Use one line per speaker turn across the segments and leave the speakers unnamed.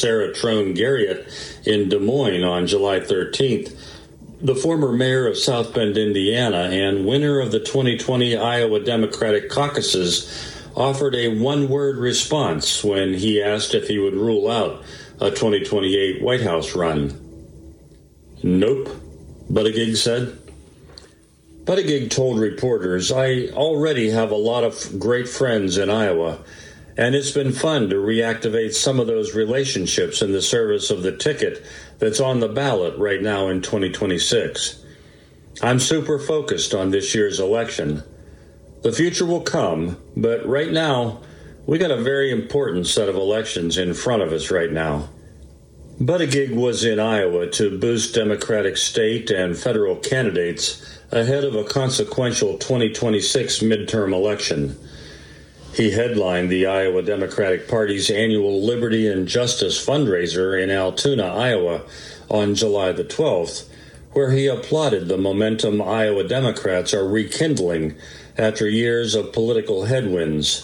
Sarah Trone Garriott in Des Moines on July 13th. The former mayor of South Bend, Indiana, and winner of the 2020 Iowa Democratic caucuses offered a one-word response when he asked if he would rule out a 2028 White House run. Nope, Buttigieg said. Buttigieg told reporters, "I already have a lot of great friends in Iowa, and it's been fun to reactivate some of those relationships in the service of the ticket that's on the ballot right now in 2026. I'm super focused on this year's election. The future will come, but right now, we got a very important set of elections in front of us right now." Buttigieg was in Iowa to boost Democratic state and federal candidates ahead of a consequential 2026 midterm election. He headlined the Iowa Democratic Party's annual Liberty and Justice fundraiser in Altoona, Iowa, on July the 12th, where he applauded the momentum Iowa Democrats are rekindling after years of political headwinds.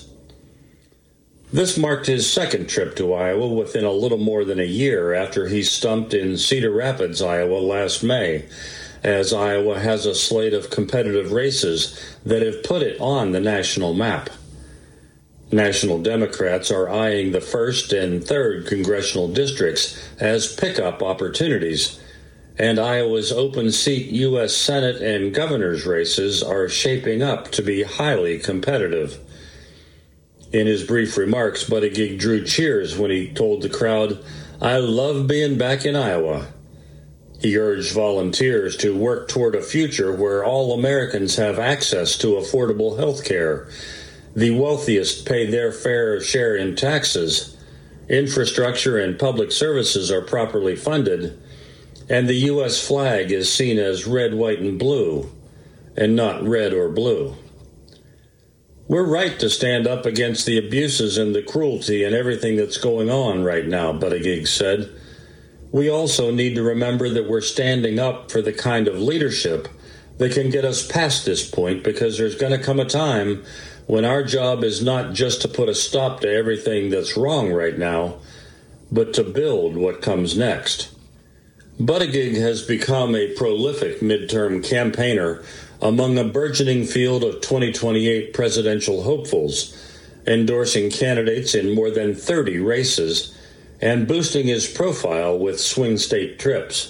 This marked his second trip to Iowa within a little more than a year after he stumped in Cedar Rapids, Iowa last May, as Iowa has a slate of competitive races that have put it on the national map. National Democrats are eyeing the 1st and 3rd congressional districts as pickup opportunities, and Iowa's open seat U.S. Senate and governor's races are shaping up to be highly competitive. In his brief remarks, Buttigieg drew cheers when he told the crowd, "I love being back in Iowa." He urged volunteers to work toward a future where all Americans have access to affordable health care, the wealthiest pay their fair share in taxes, infrastructure and public services are properly funded, and the U.S. flag is seen as red, white, and blue, and not red or blue. We're right to stand up against the abuses and the cruelty and everything that's going on right now, Buttigieg said. We also need to remember that we're standing up for the kind of leadership that can get us past this point, because there's going to come a time when our job is not just to put a stop to everything that's wrong right now, but to build what comes next. Buttigieg has become a prolific midterm campaigner among a burgeoning field of 2028 presidential hopefuls, endorsing candidates in more than 30 races and boosting his profile with swing state trips.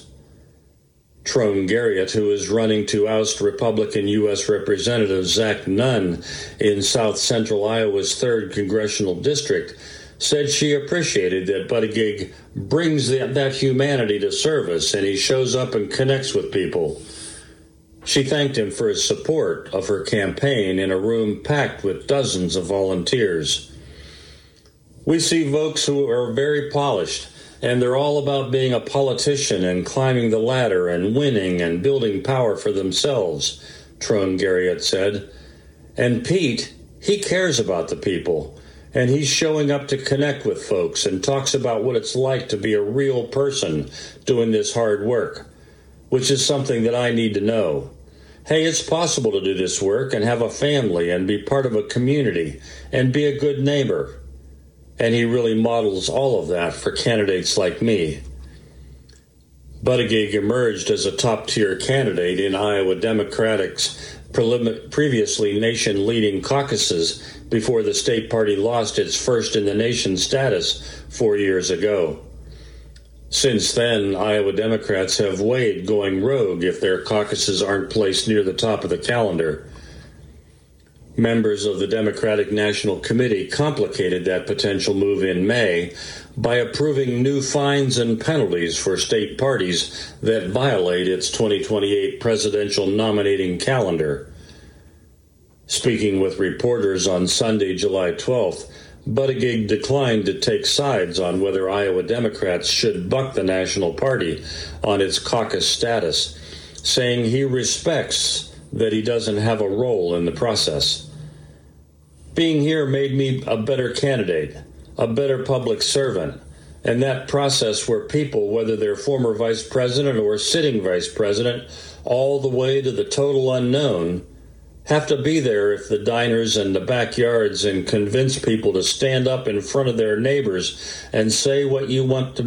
Trone Garriott, who is running to oust Republican U.S. Representative Zach Nunn in south central Iowa's 3rd congressional district, said she appreciated that Buttigieg brings that humanity to service and he shows up and connects with people. She thanked him for his support of her campaign in a room packed with dozens of volunteers. We see folks who are very polished, and they're all about being a politician and climbing the ladder and winning and building power for themselves, Trone Garriott said. And Pete, he cares about the people, and he's showing up to connect with folks and talks about what it's like to be a real person doing this hard work, which is something that I need to know. Hey, it's possible to do this work and have a family and be part of a community and be a good neighbor. And he really models all of that for candidates like me. Buttigieg emerged as a top-tier candidate in Iowa Democratic's previously nation-leading caucuses before the state party lost its first-in-the-nation status 4 years ago. Since then, Iowa Democrats have weighed going rogue if their caucuses aren't placed near the top of the calendar. Members of the Democratic National Committee complicated that potential move in May by approving new fines and penalties for state parties that violate its 2028 presidential nominating calendar. Speaking with reporters on Sunday, July 12th, Buttigieg declined to take sides on whether Iowa Democrats should buck the national party on its caucus status, saying he respects that he doesn't have a role in the process. Being here made me a better candidate, a better public servant, and that process where people, whether they're former vice president or sitting vice president, all the way to the total unknown, have to be there if the diners and the backyards and convince people to stand up in front of their neighbors and say what you want to